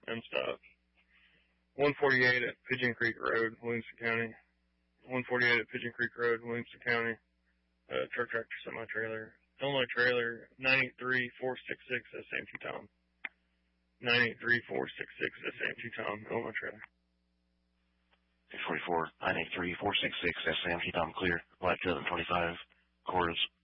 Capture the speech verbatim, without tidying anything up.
M stop. one forty-eight at Pigeon Creek Road, Williamson County. one forty-eight at Pigeon Creek Road, Williamson County. Uh, truck tractor semi-trailer. Illinois trailer, nine eight three, four six six, that's Sam T. Tom. nine eight three, four six six, that's Sam T. Tom, Illinois trailer. six forty-four, nine eight three, four six six, that's Sam T. Tom, clear. Black two thousand twenty-five, quarters.